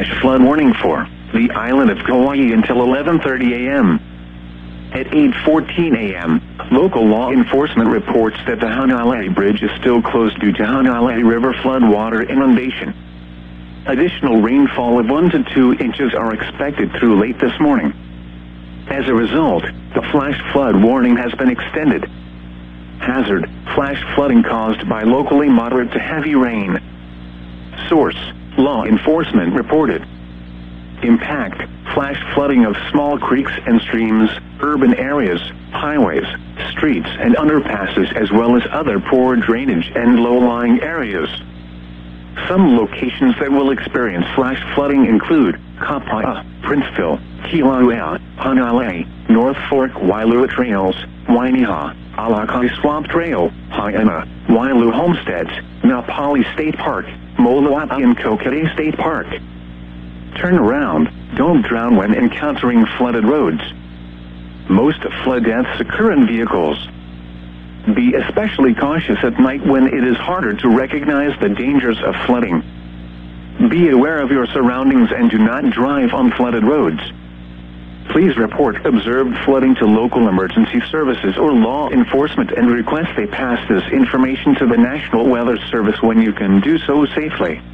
flash flood warning for the island of Kauai until 11:30 a.m. At 8:14 a.m., local law enforcement reports that the Hanalei Bridge is still closed due to Hanalei River floodwater inundation. Additional rainfall of 1 to 2 inches are expected through late this morning. As a result, the flash flood warning has been extended. Hazard: flash flooding caused by locally moderate to heavy rain. Source: law enforcement reported. Impact: flash flooding of small creeks and streams, urban areas, highways, streets and underpasses, as well as other poor drainage and low-lying areas. Some locations that will experience flash flooding include Kapaa, Princeville, Kilauea, Hanalei, North Fork Wailua Trails, Wainiha, Alakai Swamp Trail, Haena, Wailu Homesteads, Napali State Park, Moloapi and Kokere State Park. Turn around, don't drown when encountering flooded roads. Most flood deaths occur in vehicles. Be especially cautious at night when it is harder to recognize the dangers of flooding. Be aware of your surroundings and do not drive on flooded roads. Please report observed flooding to local emergency services or law enforcement and request they pass this information to the National Weather Service when you can do so safely.